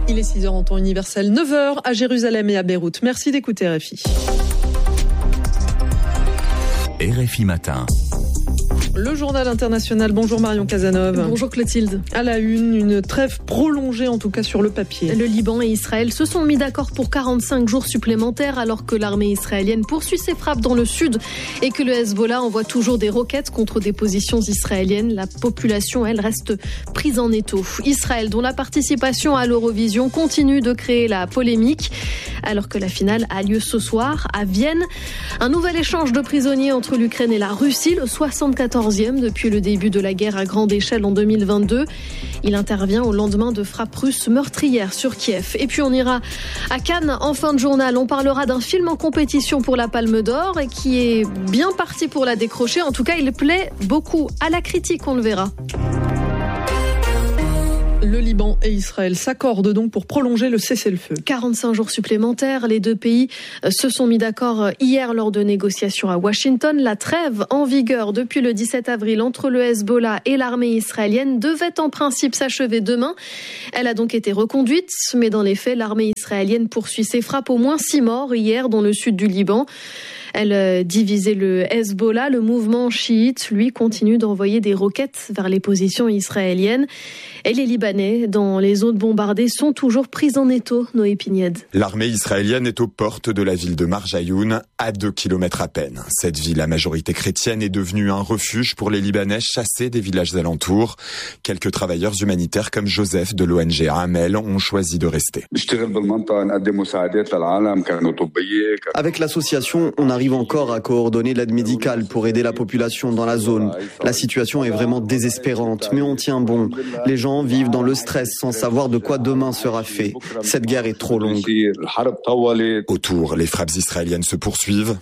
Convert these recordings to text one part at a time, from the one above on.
Il est 6h en temps universel, 9h à Jérusalem et à Beyrouth. Merci d'écouter RFI. RFI Matin. Le journal international. Bonjour Marion Cazeneuve. Bonjour Clotilde. À la une trêve prolongée en tout cas sur le papier. Le Liban et Israël se sont mis d'accord pour 45 jours supplémentaires alors que l'armée israélienne poursuit ses frappes dans le sud et que le Hezbollah envoie toujours des roquettes contre des positions israéliennes. La population, elle, reste prise en étau. Israël, dont la participation à l'Eurovision continue de créer la polémique alors que la finale a lieu ce soir à Vienne. Un nouvel échange de prisonniers entre l'Ukraine et la Russie, le 74e depuis le début de la guerre à grande échelle en 2022. Il intervient au lendemain de frappes russes meurtrières sur Kiev. Et puis on ira à Cannes en fin de journal. On parlera d'un film en compétition pour la Palme d'Or et qui est bien parti pour la décrocher. En tout cas, il plaît beaucoup à la critique, on le verra. Le Liban et Israël s'accordent donc pour prolonger le cessez-le-feu. 45 jours supplémentaires. Les deux pays se sont mis d'accord hier lors de négociations à Washington. La trêve en vigueur depuis le 17 avril entre le Hezbollah et l'armée israélienne devait en principe s'achever demain. Elle a donc été reconduite, mais dans les faits, l'armée israélienne poursuit ses frappes. Au moins 6 morts hier dans le sud du Liban. Elle divisait le Hezbollah. Le mouvement chiite, lui, continue d'envoyer des roquettes vers les positions israéliennes. Et les Libanais, dans les zones bombardées, sont toujours pris en étau, Noé Pignède. L'armée israélienne est aux portes de la ville de Marjayoun, à 2 kilomètres à peine. Cette ville à majorité chrétienne est devenue un refuge pour les Libanais chassés des villages alentours. Quelques travailleurs humanitaires comme Joseph de l'ONG Amel ont choisi de rester. Avec l'association, on arrive encore à coordonner l'aide médicale pour aider la population dans la zone. La situation est vraiment désespérante, mais on tient bon. Les gens vivent dans le stress sans savoir de quoi demain sera fait. Cette guerre est trop longue. Autour, les frappes israéliennes se poursuivent.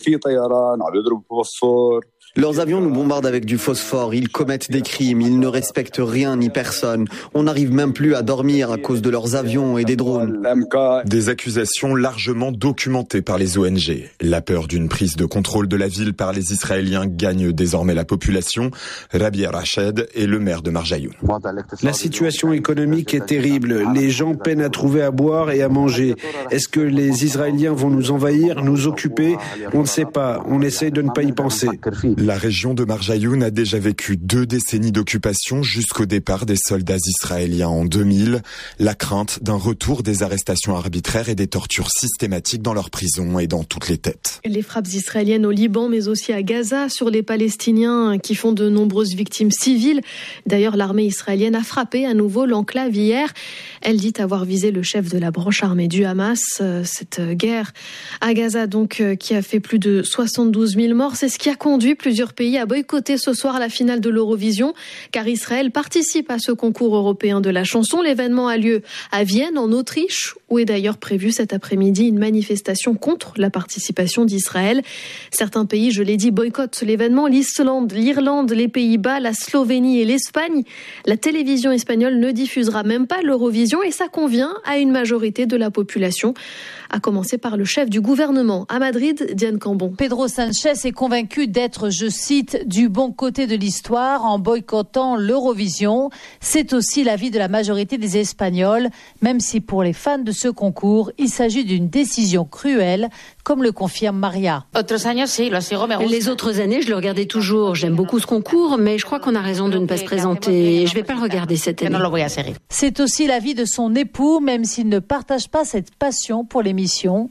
Leurs avions nous bombardent avec du phosphore, ils commettent des crimes, ils ne respectent rien ni personne. On n'arrive même plus à dormir à cause de leurs avions et des drones. Des accusations largement documentées par les ONG. La peur d'une prise de contrôle de la ville par les Israéliens gagne désormais la population. Rabbi Rached est le maire de Marjayoun. La situation économique est terrible. Les gens peinent à trouver à boire et à manger. Est-ce que les Israéliens vont nous envahir, nous occuper ? On ne sait pas. On essaye de ne pas y penser. La région de Marjayoun a déjà vécu 2 décennies d'occupation jusqu'au départ des soldats israéliens en 2000. La crainte d'un retour des arrestations arbitraires et des tortures systématiques dans leurs prisons et dans toutes les têtes. Les frappes israéliennes au Liban, mais aussi à Gaza, sur les Palestiniens qui font de nombreuses victimes civiles. D'ailleurs, l'armée israélienne a frappé à nouveau l'enclave hier. Elle dit avoir visé le chef de la branche armée du Hamas. Cette guerre à Gaza, donc, qui a fait plus de 72 000 morts, c'est ce qui a conduit plusieurs pays à boycotter ce soir la finale de l'Eurovision, car Israël participe à ce concours européen de la chanson. L'événement a lieu à Vienne, en Autriche, où est d'ailleurs prévue cet après-midi une manifestation contre la participation d'Israël. Certains pays, je l'ai dit, boycottent l'événement. L'Islande, l'Irlande, les Pays-Bas, la Slovénie et l'Espagne. La télévision espagnole ne diffusera même pas l'Eurovision et ça convient à une majorité de la population, à commencer par le chef du gouvernement. À Madrid, Diane Cambon. Pedro Sánchez est convaincu d'être, je cite, du bon côté de l'histoire en boycottant l'Eurovision. C'est aussi l'avis de la majorité des Espagnols, même si pour les fans de ce concours, il s'agit d'une décision cruelle, comme le confirme Maria. Les autres années, je le regardais toujours. J'aime beaucoup ce concours, mais je crois qu'on a raison de ne pas se présenter. Je ne vais pas le regarder cette année. C'est aussi l'avis de son époux, même s'il ne partage pas cette passion pour l'émission.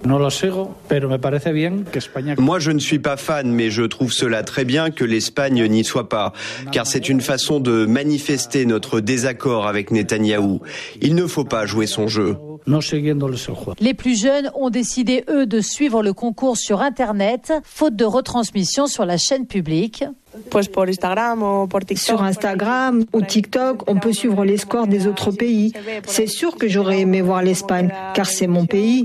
Moi, je ne suis pas fan, mais je trouve cela très bien que l'Espagne n'y soit pas, car c'est une façon de manifester notre désaccord avec Netanyahou. Il ne faut pas jouer son jeu. Les plus jeunes ont décidé, eux, de suivre le concours sur Internet, faute de retransmission sur la chaîne publique. Sur Instagram ou TikTok, on peut suivre les scores des autres pays. C'est sûr que j'aurais aimé voir l'Espagne, car c'est mon pays.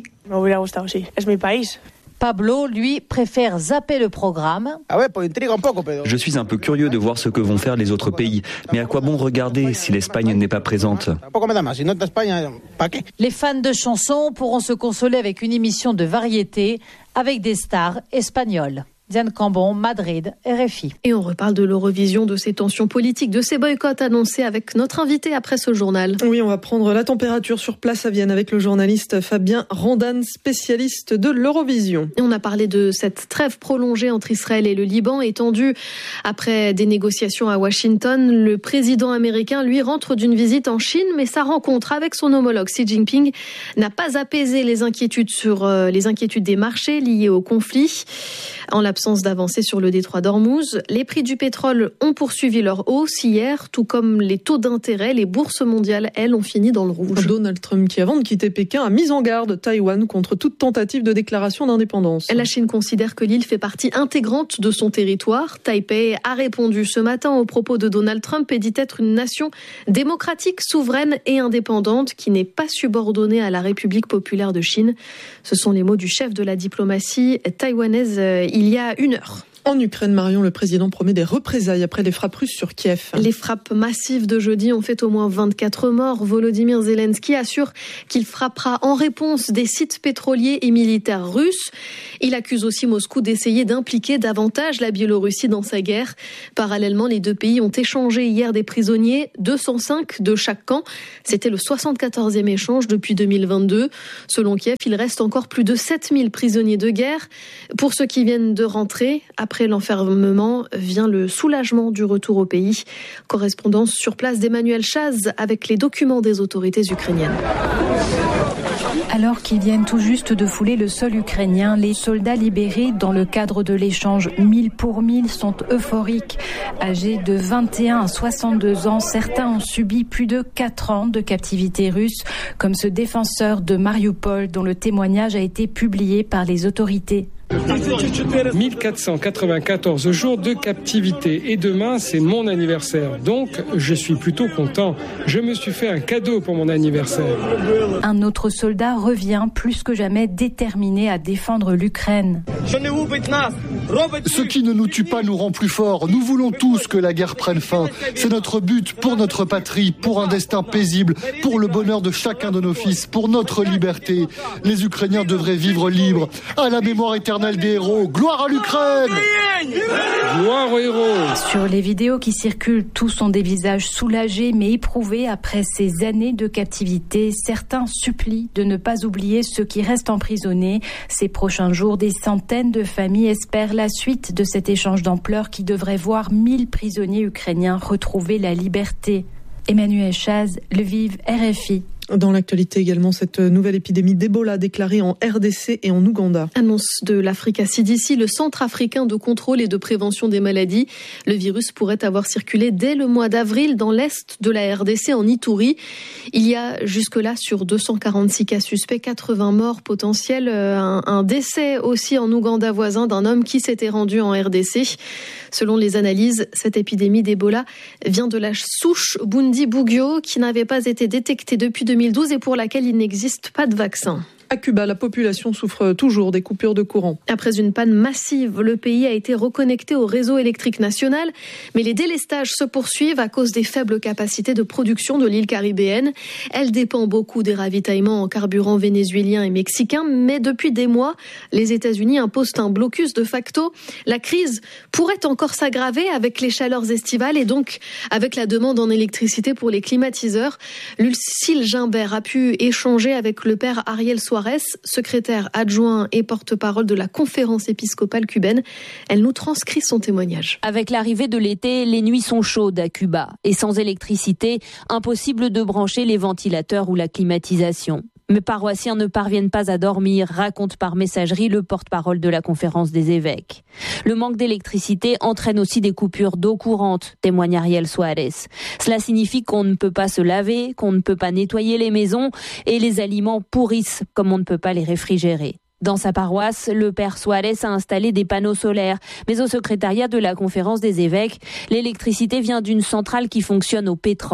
Pablo, lui, préfère zapper le programme. Je suis un peu curieux de voir ce que vont faire les autres pays. Mais à quoi bon regarder si l'Espagne n'est pas présente ? Les fans de chansons pourront se consoler avec une émission de variété avec des stars espagnoles. Diane Cambon, Madrid, RFI. Et on reparle de l'Eurovision, de ces tensions politiques, de ces boycotts annoncés avec notre invité après ce journal. Oui, on va prendre la température sur place à Vienne avec le journaliste Fabien Randan, spécialiste de l'Eurovision. Et on a parlé de cette trêve prolongée entre Israël et le Liban, étendue après des négociations à Washington. Le président américain, lui, rentre d'une visite en Chine, mais sa rencontre avec son homologue Xi Jinping n'a pas apaisé les inquiétudes des marchés liés au conflit. En l'absence d'avancée sur le détroit d'Ormuz, les prix du pétrole ont poursuivi leur hausse hier, tout comme les taux d'intérêt. Les bourses mondiales, elles, ont fini dans le rouge. Donald Trump, qui avant de quitter Pékin, a mis en garde Taïwan contre toute tentative de déclaration d'indépendance. La Chine considère que l'île fait partie intégrante de son territoire. Taipei a répondu ce matin aux propos de Donald Trump et dit être une nation démocratique, souveraine et indépendante qui n'est pas subordonnée à la République populaire de Chine. Ce sont les mots du chef de la diplomatie taïwanaise il y a 1 heure. En Ukraine, Marion, le président promet des représailles après les frappes russes sur Kiev. Les frappes massives de jeudi ont fait au moins 24 morts. Volodymyr Zelensky assure qu'il frappera en réponse des sites pétroliers et militaires russes. Il accuse aussi Moscou d'essayer d'impliquer davantage la Biélorussie dans sa guerre. Parallèlement, les deux pays ont échangé hier des prisonniers, 205 de chaque camp. C'était le 74e échange depuis 2022. Selon Kiev, il reste encore plus de 7000 prisonniers de guerre. Pour ceux qui viennent de rentrer, après l'enfermement vient le soulagement du retour au pays. Correspondance sur place d'Emmanuel Chaz avec les documents des autorités ukrainiennes. Alors qu'ils viennent tout juste de fouler le sol ukrainien, les soldats libérés dans le cadre de l'échange 1000 pour 1000 sont euphoriques. Âgés de 21 à 62 ans, certains ont subi plus de 4 ans de captivité russe, comme ce défenseur de Mariupol dont le témoignage a été publié par les autorités. 1494 jours de captivité et demain c'est mon anniversaire, donc je suis plutôt content. Je me suis fait un cadeau pour mon anniversaire. Un autre soldat revient plus que jamais déterminé à défendre l'Ukraine. Ce qui ne nous tue pas nous rend plus forts. Nous voulons tous que la guerre prenne fin. C'est notre but pour notre patrie, pour un destin paisible, pour le bonheur de chacun de nos fils, pour notre liberté. Les Ukrainiens devraient vivre libres. À la mémoire éternelle des héros. Gloire à l'Ukraine! Gloire aux héros! Sur les vidéos qui circulent, tous ont des visages soulagés mais éprouvés après ces années de captivité. Certains supplient de ne pas oublier ceux qui restent emprisonnés. Ces prochains jours, des centaines de familles espèrent la suite de cet échange d'ampleur qui devrait voir 1000 prisonniers ukrainiens retrouver la liberté. Emmanuel Chaz, Lviv, RFI. Dans l'actualité également, cette nouvelle épidémie d'Ebola déclarée en RDC et en Ouganda. Annonce de l'Africa CDC, le Centre africain de contrôle et de prévention des maladies. Le virus pourrait avoir circulé dès le mois d'avril dans l'est de la RDC, en Ituri. Il y a jusque-là, sur 246 cas suspects, 80 morts potentiels. Un décès aussi en Ouganda voisin d'un homme qui s'était rendu en RDC. Selon les analyses, cette épidémie d'Ebola vient de la souche Bundibugyo qui n'avait pas été détectée depuis 2012 et pour laquelle il n'existe pas de vaccin. À Cuba, la population souffre toujours des coupures de courant. Après une panne massive, le pays a été reconnecté au réseau électrique national, mais les délestages se poursuivent à cause des faibles capacités de production de l'île caribéenne. Elle dépend beaucoup des ravitaillements en carburant vénézuéliens et mexicains, mais depuis des mois, les États-Unis imposent un blocus de facto. La crise pourrait encore s'aggraver avec les chaleurs estivales et donc avec la demande en électricité pour les climatiseurs. Lucille Gimbert a pu échanger avec le père Ariel Suarez, secrétaire adjoint et porte-parole de la conférence épiscopale cubaine. Elle nous transcrit son témoignage. Avec l'arrivée de l'été, les nuits sont chaudes à Cuba. Et sans électricité, impossible de brancher les ventilateurs ou la climatisation. Mes paroissiens ne parviennent pas à dormir, raconte par messagerie le porte-parole de la conférence des évêques. Le manque d'électricité entraîne aussi des coupures d'eau courante, témoigne Ariel Suarez. Cela signifie qu'on ne peut pas se laver, qu'on ne peut pas nettoyer les maisons et les aliments pourrissent comme on ne peut pas les réfrigérer. Dans sa paroisse, le père Suarez a installé des panneaux solaires. Mais au secrétariat de la conférence des évêques, l'électricité vient d'une centrale qui fonctionne au pétrole.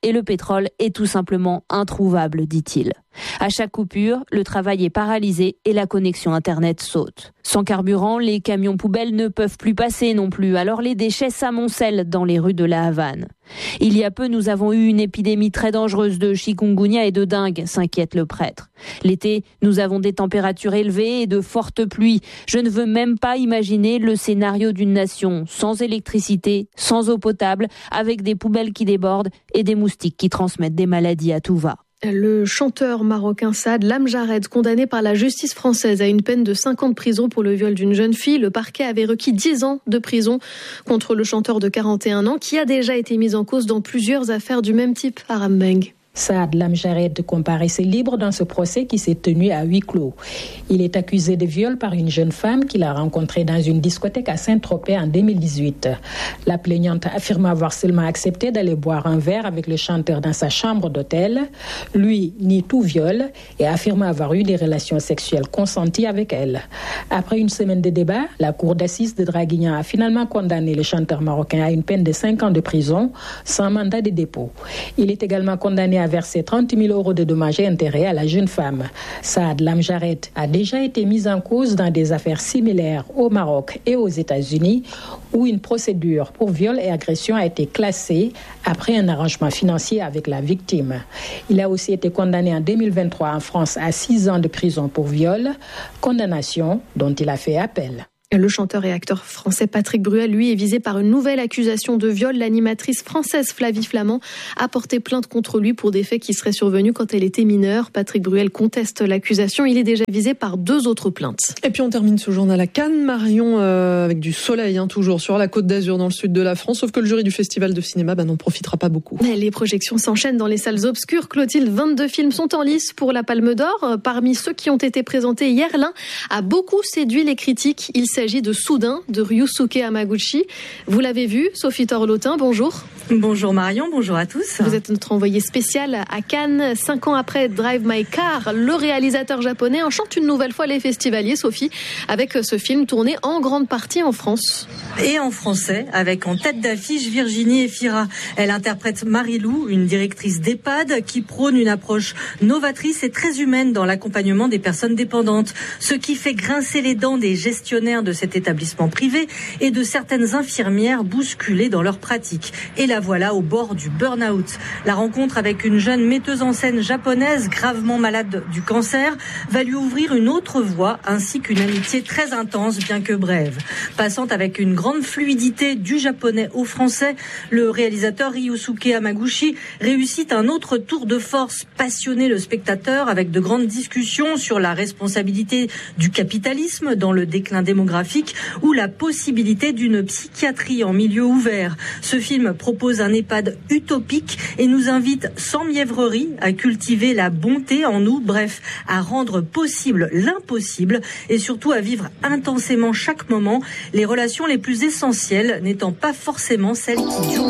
et le pétrole est tout simplement introuvable, dit-il. À chaque coupure, le travail est paralysé et la connexion Internet saute. Sans carburant, les camions poubelles ne peuvent plus passer non plus, alors les déchets s'amoncellent dans les rues de La Havane. Il y a peu, nous avons eu une épidémie très dangereuse de chikungunya et de dengue, s'inquiète le prêtre. L'été, nous avons des températures élevées et de fortes pluies. Je ne veux même pas imaginer le scénario d'une nation sans électricité, sans eau potable, avec des poubelles qui débordent et des moustiques qui transmettent des maladies à tout va. Le chanteur marocain Saad Lamjared, condamné par la justice française à une peine de 5 ans de prison pour le viol d'une jeune fille. Le parquet avait requis 10 ans de prison contre le chanteur de 41 ans qui a déjà été mis en cause dans plusieurs affaires du même type à Rambeng. Saad Lamjared comparaissait libre dans ce procès qui s'est tenu à huis clos. Il est accusé de viol par une jeune femme qu'il a rencontrée dans une discothèque à Saint-Tropez en 2018. La plaignante affirme avoir seulement accepté d'aller boire un verre avec le chanteur dans sa chambre d'hôtel. Lui nie tout viol et affirme avoir eu des relations sexuelles consenties avec elle. Après une semaine de débat, la cour d'assises de Draguignan a finalement condamné le chanteur marocain à une peine de 5 ans de prison sans mandat de dépôt. Il est également condamné à verser 30 000 € de dommages et intérêts à la jeune femme. Saad Lamjared a déjà été mis en cause dans des affaires similaires au Maroc et aux États-Unis où une procédure pour viol et agression a été classée après un arrangement financier avec la victime. Il a aussi été condamné en 2023 en France à 6 ans de prison pour viol, condamnation dont il a fait appel. Le chanteur et acteur français Patrick Bruel, lui, est visé par une nouvelle accusation de viol. L'animatrice française Flavie Flamand a porté plainte contre lui pour des faits qui seraient survenus quand elle était mineure. Patrick Bruel conteste l'accusation. Il est déjà visé par 2 autres plaintes. Et puis on termine ce journal à Cannes, Marion, avec du soleil, toujours sur la Côte d'Azur, dans le sud de la France. Sauf que le jury du festival de cinéma n'en profitera pas beaucoup. Les projections s'enchaînent dans les salles obscures. Clotilde, 22 films sont en lice pour la Palme d'Or. Parmi ceux qui ont été présentés hier, l'un a beaucoup séduit les critiques. Il s'agit de Soudain de Ryusuke Hamaguchi. Vous l'avez vu, Sophie Torlotin, bonjour. Bonjour Marion, bonjour à tous. Vous êtes notre envoyée spéciale à Cannes. 5 ans après Drive My Car, le réalisateur japonais enchante une nouvelle fois les festivaliers, Sophie, avec ce film tourné en grande partie en France. Et en français, avec en tête d'affiche Virginie Efira. Elle interprète Marie-Lou, une directrice d'EHPAD qui prône une approche novatrice et très humaine dans l'accompagnement des personnes dépendantes. Ce qui fait grincer les dents des gestionnaires de cet établissement privé et de certaines infirmières bousculées dans leur pratique. Et la voilà au bord du burn-out. La rencontre avec une jeune metteuse en scène japonaise gravement malade du cancer va lui ouvrir une autre voie ainsi qu'une amitié très intense bien que brève. Passant avec une grande fluidité du japonais au français, le réalisateur Ryusuke Hamaguchi réussit un autre tour de force, passionner le spectateur avec de grandes discussions sur la responsabilité du capitalisme dans le déclin démographique ou la possibilité d'une psychiatrie en milieu ouvert. Ce film propose un EHPAD utopique et nous invite sans mièvrerie à cultiver la bonté en nous, bref, à rendre possible l'impossible et surtout à vivre intensément chaque moment, les relations les plus essentielles n'étant pas forcément celles qui durent.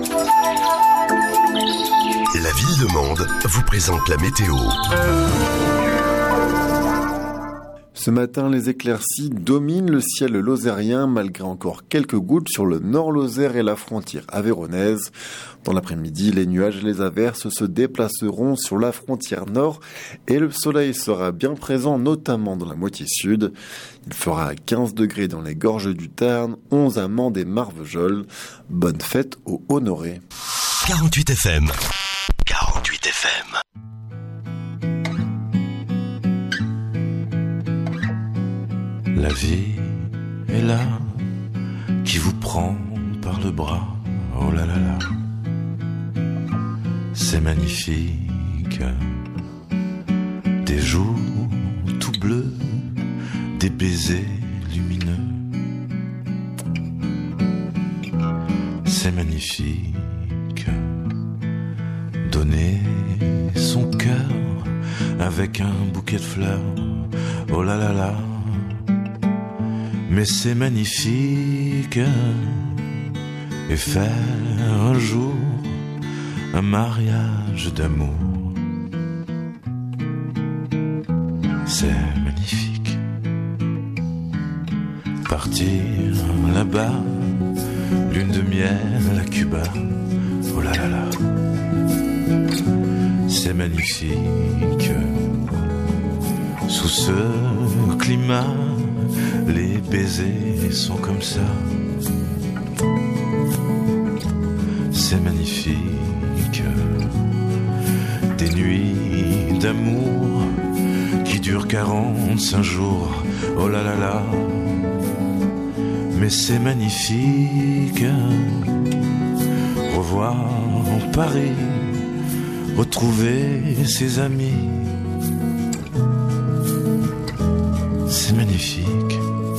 La ville de Mende vous présente la météo. Ce matin, les éclaircies dominent le ciel lozérien, malgré encore quelques gouttes sur le nord-Lozère et la frontière aveyronnaise. Dans l'après-midi, les nuages et les averses se déplaceront sur la frontière nord et le soleil sera bien présent, notamment dans la moitié sud. Il fera 15 degrés dans les gorges du Tarn, 11 à Mende et Marvejols. Bonne fête aux Honorés. 48 FM. 48 FM. La vie est là, qui vous prend par le bras, oh là là là. C'est magnifique, des jours tout bleus, des baisers lumineux. C'est magnifique, donner son cœur avec un bouquet de fleurs, oh là là là. Mais c'est magnifique, et faire un jour un mariage d'amour. C'est magnifique, partir là-bas, lune de miel à Cuba, oh là là là. C'est magnifique. Sous ce climat, les baisers sont comme ça. C'est magnifique. Des nuits d'amour qui durent 45 jours. Oh là là là. Mais c'est magnifique. Revoir Paris, retrouver ses amis. C'est magnifique.